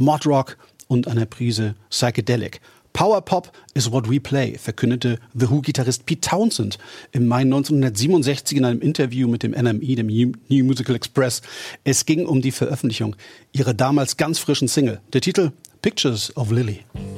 Modrock und einer Prise Psychedelic. Power Pop is what we play, verkündete The Who-Gitarrist Pete Townshend im Mai 1967 in einem Interview mit dem NME, dem New Musical Express. Es ging um die Veröffentlichung ihrer damals ganz frischen Single. Der Titel Pictures of Lily.